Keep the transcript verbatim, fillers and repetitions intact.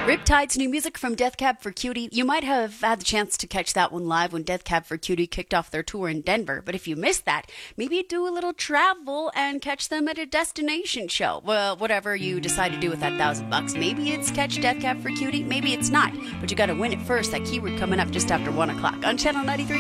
Riptide's new music from Death Cab for Cutie. You might have had the chance to catch that one live when Death Cab for Cutie kicked off their tour in Denver. But if you missed that, maybe do a little travel and catch them at a destination show. Well, whatever you decide to do with that thousand bucks. Maybe it's catch Death Cab for Cutie, maybe it's not. But you got to win it first. That keyword coming up just after one o'clock on Channel ninety-three.